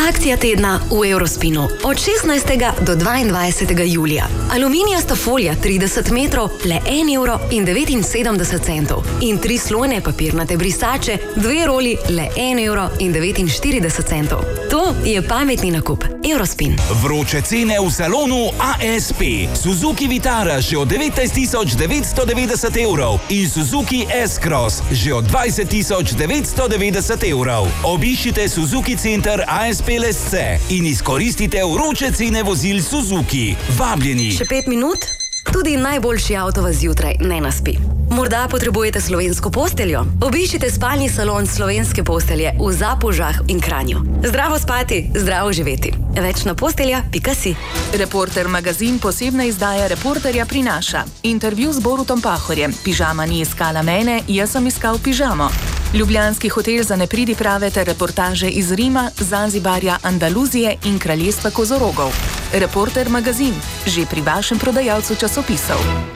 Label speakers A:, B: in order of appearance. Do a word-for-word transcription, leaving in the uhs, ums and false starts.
A: Akcija tedna v Eurospinu od šestnajstega do dvaindvajsetega julija. Aluminijasta folija trideset metrov, le en evro in devetinsedemdeset centov. In tri slojne papirnate brisače, dve roli, le en evro in devetinštirideset centov. To je pametni nakup. Eurospin.
B: Vroče cene v salonu A S P. Suzuki Vitara že od devetnajst tisoč devetsto devetdeset evrov in Suzuki S-Cross že od dvajset tisoč devetsto devetdeset evrov. Obiščite Suzuki Center A S P Lesce in izkoristite vroče cene vozil Suzuki. Vabljeni.
A: Še pet minut? Tudi najboljši avto vas zjutraj ne naspi. Morda potrebujete slovensko posteljo? Obiščite spalni salon Slovenske postelje v Zapožah in Kranju. Zdravo spati, zdravo živeti. Več na postelja pika si.
C: Reporter magazin posebna izdaja Reporterja prinaša. Intervju z Borutom Pahorjem. Pižama ni iskala mene, jaz sem iskal pižamo. Ljubljanski hotel za nepridiprave ter reportaže iz Rima, Zanzibarja, Andaluzije in kraljestva kozorogov. Reporter magazin, že pri vašem prodajalcu časopisov.